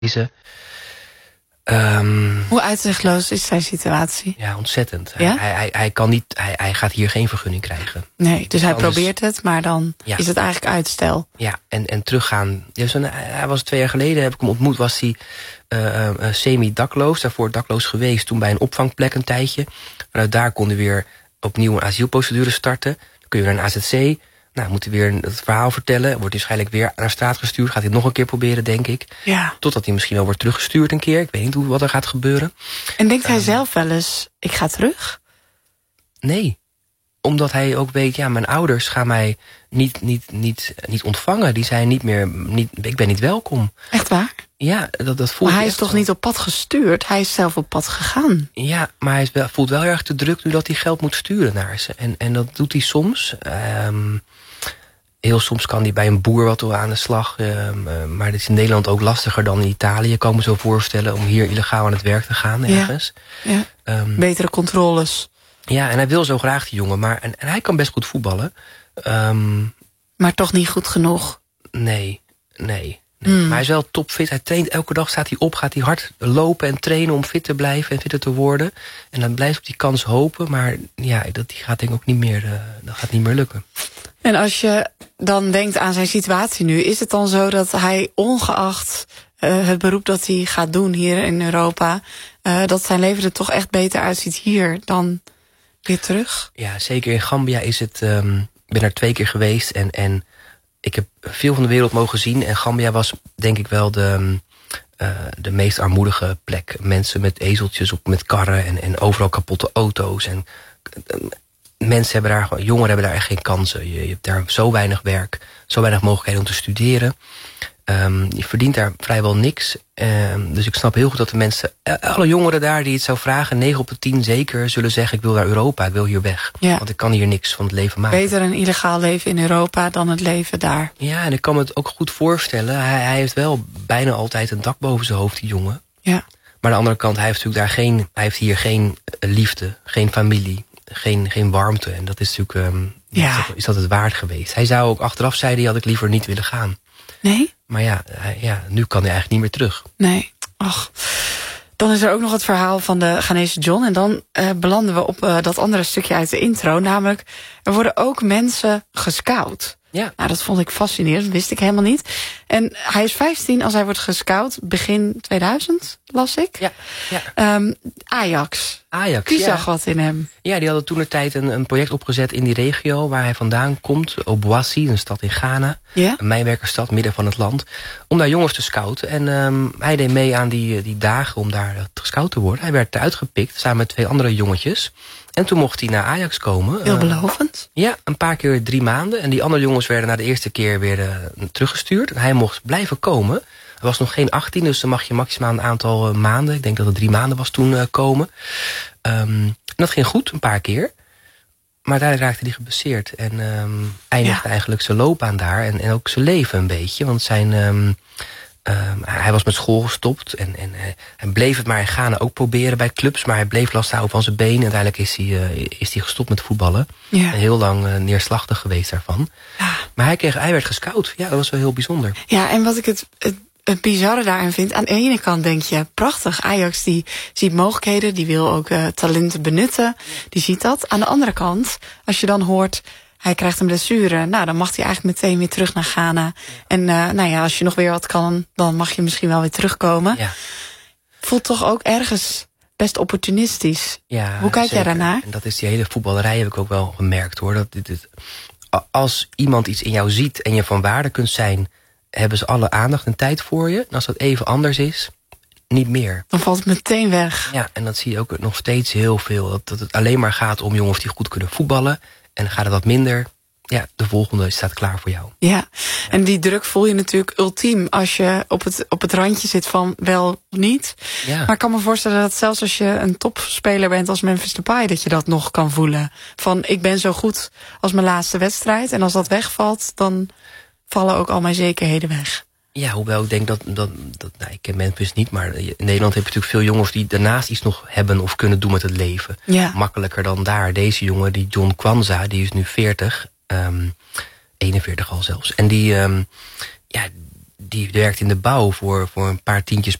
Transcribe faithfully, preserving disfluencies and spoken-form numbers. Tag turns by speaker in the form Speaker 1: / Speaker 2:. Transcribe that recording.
Speaker 1: Um,
Speaker 2: Hoe uitzichtloos is zijn situatie?
Speaker 1: Ja, ontzettend.
Speaker 2: Ja?
Speaker 1: Hij, hij, hij, kan niet, hij, hij gaat hier geen vergunning krijgen.
Speaker 2: Nee, dus hij
Speaker 1: Anders,
Speaker 2: probeert het, maar dan ja. is het eigenlijk uitstel.
Speaker 1: Ja, en, en teruggaan. Dus een, hij was twee jaar geleden, heb ik hem ontmoet, was hij uh, uh, semi-dakloos. Daarvoor dakloos geweest, toen bij een opvangplek een tijdje. Vanuit daar kon hij weer opnieuw een asielprocedure starten. Dan kun je weer naar een A Z C. Nou, moet hij weer het verhaal vertellen. Wordt hij waarschijnlijk weer naar straat gestuurd. Gaat hij het nog een keer proberen, denk ik.
Speaker 2: Ja.
Speaker 1: Totdat hij misschien wel wordt teruggestuurd een keer. Ik weet niet hoe, wat er gaat gebeuren.
Speaker 2: En denkt hij
Speaker 1: um,
Speaker 2: zelf wel eens, ik ga terug?
Speaker 1: Nee. Omdat hij ook weet, ja, mijn ouders gaan mij niet, niet, niet, niet ontvangen. Die zijn niet meer, niet, ik ben niet welkom.
Speaker 2: Echt waar?
Speaker 1: Ja, dat, dat voelt
Speaker 2: Maar hij is toch
Speaker 1: zo.
Speaker 2: niet op pad gestuurd? Hij is zelf op pad gegaan.
Speaker 1: Ja, maar hij is wel, voelt wel erg te druk nu dat hij geld moet sturen naar ze. En, en dat doet hij soms. Um, heel soms kan hij bij een boer wat aan de slag. Um, uh, maar dat is in Nederland ook lastiger dan in Italië. Kan me zo voorstellen om hier illegaal aan het werk te gaan ergens.
Speaker 2: Ja, ja. Um, betere controles.
Speaker 1: Ja, en hij wil zo graag die jongen. Maar, en, en hij kan best goed voetballen. Um,
Speaker 2: maar toch niet goed genoeg?
Speaker 1: Nee, nee. Nee. Mm. Maar hij is wel topfit. Hij traint elke dag, staat hij op, gaat hij hard lopen en trainen om fit te blijven en fitter te worden. En dan blijft op die kans hopen, maar ja, dat die gaat denk ik ook niet meer, uh, dat gaat niet meer lukken.
Speaker 2: En als je dan denkt aan zijn situatie nu, is het dan zo dat hij ongeacht uh, het beroep dat hij gaat doen hier in Europa, uh, dat zijn leven er toch echt beter uitziet hier dan weer terug?
Speaker 1: Ja, zeker in Gambia is het, um, ik ben er twee keer geweest en, en ik heb veel van de wereld mogen zien. En Gambia was denk ik wel de, uh, de meest armoedige plek. Mensen met ezeltjes op, met karren en, en overal kapotte auto's. En uh, mensen hebben daar, jongeren hebben daar echt geen kansen. Je, je hebt daar zo weinig werk, zo weinig mogelijkheden om te studeren. Um, je verdient daar vrijwel niks. Um, dus ik snap heel goed dat de mensen, alle jongeren daar die het zou vragen, negen op de tien zeker zullen zeggen, ik wil naar Europa, ik wil hier weg.
Speaker 2: Ja.
Speaker 1: Want ik kan hier niks van het leven maken.
Speaker 2: Beter een illegaal leven in Europa dan het leven daar.
Speaker 1: Ja, en ik kan me het ook goed voorstellen. Hij, hij heeft wel bijna altijd een dak boven zijn hoofd, die jongen.
Speaker 2: Ja.
Speaker 1: Maar aan de andere kant, hij heeft natuurlijk daar geen, hij heeft hier geen liefde, geen familie, geen, geen warmte. En dat is natuurlijk, um,
Speaker 2: ja.
Speaker 1: is, dat, is dat het waard geweest. Hij zou ook achteraf zeiden, had ik liever niet willen gaan.
Speaker 2: Nee?
Speaker 1: Maar ja, hij, ja, nu kan hij eigenlijk niet meer terug.
Speaker 2: Nee, ach. Dan is er ook nog het verhaal van de Ghanese John. En dan uh, belanden we op uh, dat andere stukje uit de intro. Namelijk, er worden ook mensen gescout.
Speaker 1: Ja.
Speaker 2: Nou, dat vond ik fascinerend, dat wist ik helemaal niet. En hij is vijftien als hij wordt gescout, begin tweeduizend, las ik.
Speaker 1: Ja, ja.
Speaker 2: Um, Ajax.
Speaker 1: Ajax,
Speaker 2: Die
Speaker 1: ja.
Speaker 2: zag wat in hem.
Speaker 1: Ja, die hadden toentertijd een, een project opgezet in die regio waar hij vandaan komt. Obuasi, een stad in Ghana.
Speaker 2: Ja?
Speaker 1: Een mijnwerkersstad, midden van het land. Om daar jongens te scouten. En um, hij deed mee aan die, die dagen om daar gescout te worden. Hij werd uitgepikt samen met twee andere jongetjes. En toen mocht hij naar Ajax komen.
Speaker 2: Veelbelovend.
Speaker 1: Uh, ja, een paar keer drie maanden. En die andere jongens werden na de eerste keer weer uh, teruggestuurd. Hij mocht blijven komen. Hij was nog geen achttien, dus dan mag je maximaal een aantal uh, maanden. Ik denk dat het drie maanden was toen uh, komen. Um, en dat ging goed, een paar keer. Maar uiteindelijk raakte hij geblesseerd. En um, eindigde ja. eigenlijk zijn loopbaan daar. En, en ook zijn leven een beetje. Want zijn... Um, Um, hij was met school gestopt en, en uh, hij bleef het maar in Ghana ook proberen bij clubs, maar hij bleef last houden van zijn benen. Uiteindelijk is hij, uh, is hij gestopt met voetballen.
Speaker 2: Ja.
Speaker 1: En heel lang uh, neerslachtig geweest daarvan.
Speaker 2: Ja.
Speaker 1: Maar hij, kreeg, hij werd gescout. Ja, dat was wel heel bijzonder.
Speaker 2: Ja, en wat ik het, het, het bizarre daarin vind, aan de ene kant denk je, prachtig, Ajax die ziet mogelijkheden, die wil ook uh, talenten benutten, die ziet dat. Aan de andere kant, als je dan hoort, hij krijgt een blessure. Nou, dan mag hij eigenlijk meteen weer terug naar Ghana. Ja. En uh, nou ja, als je nog weer wat kan, dan mag je misschien wel weer terugkomen.
Speaker 1: Ja.
Speaker 2: Voelt toch ook ergens best opportunistisch.
Speaker 1: Ja,
Speaker 2: hoe kijk
Speaker 1: zeker.
Speaker 2: jij daarnaar?
Speaker 1: En dat is die hele voetballerij, heb ik ook wel gemerkt, hoor. Dat dit, dit, als iemand iets in jou ziet en je van waarde kunt zijn, hebben ze alle aandacht en tijd voor je. En als dat even anders is, niet meer.
Speaker 2: Dan valt het meteen weg.
Speaker 1: Ja, en dat zie je ook nog steeds heel veel. Dat, dat het alleen maar gaat om jongens die goed kunnen voetballen. En dan gaat het wat minder. Ja, de volgende staat klaar voor jou.
Speaker 2: Ja, ja. En die druk voel je natuurlijk ultiem als je op het, op het randje zit van wel niet.
Speaker 1: Ja.
Speaker 2: Maar ik kan me voorstellen dat zelfs als je een topspeler bent als Memphis Depay, dat je dat nog kan voelen. Van ik ben zo goed als mijn laatste wedstrijd. En als dat wegvalt, dan vallen ook al mijn zekerheden weg.
Speaker 1: Ja, hoewel ik denk dat, dat, dat nou, ik ken Memphis niet, maar in Nederland heb je natuurlijk veel jongens die daarnaast iets nog hebben of kunnen doen met het leven.
Speaker 2: Ja.
Speaker 1: Makkelijker dan daar. Deze jongen, die John Kwanza, die is nu veertig, um, eenenveertig al zelfs. En die, um, ja, die werkt in de bouw voor, voor een paar tientjes